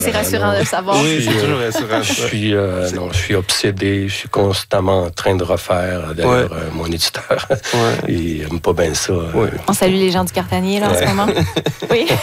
C'est rassurant de le savoir. Oui, c'est toujours rassurant. Je suis obsédé. Je suis constamment en train de refaire. D'ailleurs, mon éditeur, il n'aime pas bien ça. On salue les gens du Cartanier, là, en ce moment. Oui.